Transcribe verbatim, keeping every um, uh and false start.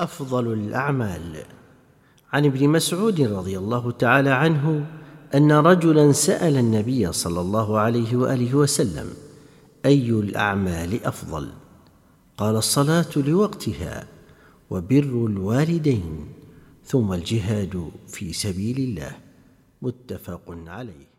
أفضل الأعمال. عن ابن مسعود رضي الله تعالى عنه أن رجلا سأل النبي صلى الله عليه وآله وسلم: أي الأعمال أفضل؟ قال: الصلاة لوقتها، وبر الوالدين، ثم الجهاد في سبيل الله. متفق عليه.